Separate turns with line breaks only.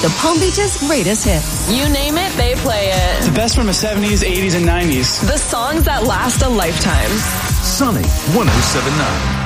the Palm Beach's greatest hits.
You name it, they play it.
The best from the 70s, 80s, and 90s.
The songs that last a lifetime.
Sunny 107.9.